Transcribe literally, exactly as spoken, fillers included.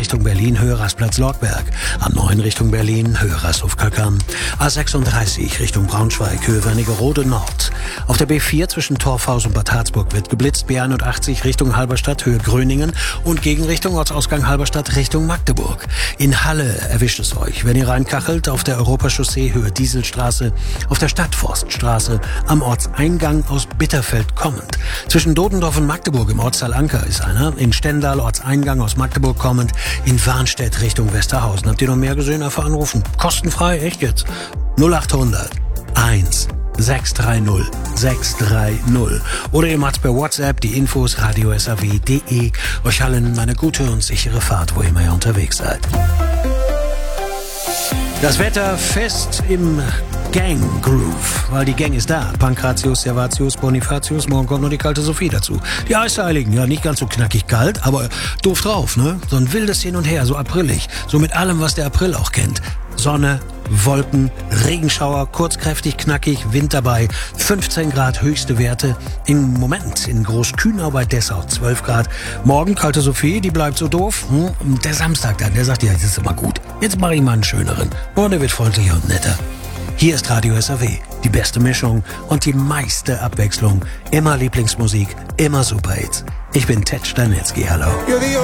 Richtung Berlin, Höhe Rastplatz-Lortberg. A neun Richtung Berlin, Höhe Rasthof-Kalkan. A sechsunddreißig Richtung Braunschweig, Höhe Wernigerode Nord. Auf der B vier zwischen Torfhaus und Bad Harzburg wird geblitzt. B einundachtzig Richtung Halberstadt, Höhe Gröningen. Und Gegenrichtung Ortsausgang Halberstadt Richtung Magdeburg. In Halle erwischt es euch, wenn ihr reinkachelt, auf der Europachaussee, Höhe Dieselstraße. Auf der Stadtforststraße, am Ortseingang aus Bitterfeld kommend. Zwischen Dodendorf und Magdeburg im Ortsteil Anker ist einer. In Stendal, Ortseingang aus Magdeburg kommend. In Warnstedt Richtung Westerhausen. Habt ihr noch mehr gesehen? Einfach anrufen. Kostenfrei, echt jetzt. null achthundert eins sechs drei null sechs drei null. Oder ihr macht's per WhatsApp, die Infos radio s a w punkt d e. Euch allen eine gute und sichere Fahrt, wo immer ihr unterwegs seid. Das Wetter fest im Gang-Groove, weil die Gang ist da. Pankratius, Servatius, Bonifatius, morgen kommt noch die kalte Sophie dazu. Die Eisheiligen, ja nicht ganz so knackig kalt, aber doof drauf, ne? So ein wildes Hin und Her, so aprillig. So mit allem, was der April auch kennt. Sonne, Wolken, Regenschauer, kurzkräftig, knackig, Wind dabei, fünfzehn Grad höchste Werte. Im Moment in Großkühnau bei Dessau zwölf Grad. Morgen kalte Sophie, die bleibt so doof. Hm? Der Samstag dann, der sagt, ja, das ist immer gut. Jetzt mache ich mal einen schöneren. Und der wird freundlicher und netter. Hier ist Radio S A W, die beste Mischung und die meiste Abwechslung. Immer Lieblingsmusik, immer Superhits. Ich bin Ted Stanitzky, hallo.